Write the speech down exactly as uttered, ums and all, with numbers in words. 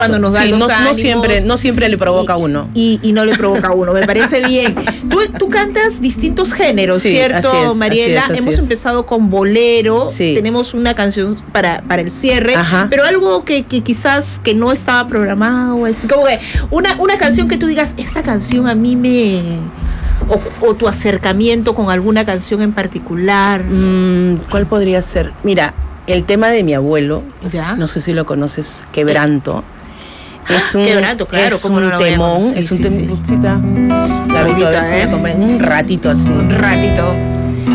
cuando nos da sí, los no, ánimos, no siempre, no siempre le provoca a uno. Y, y no le provoca a uno, me parece bien. Tú, tú cantas distintos géneros, Sí, ¿cierto, así es, Mariela? así es, así Hemos es. empezado con bolero, Sí. tenemos una canción para, para el cierre, Ajá. pero algo que, que quizás que no estaba programado, es como que una, una canción que tú digas, esta canción a mí me... O, o tu acercamiento con alguna canción en particular. Mm, ¿Cuál podría ser? Mira, el tema de mi abuelo, ¿Ya? no sé si lo conoces, Quebranto. Es un, Quebranto, claro, es cómo un no lo voy a temón, conocer. es un Sí, temón. sí. Gustita, Gabito, a ver si ¿eh? me acompaña. Un ratito así. Un ratito.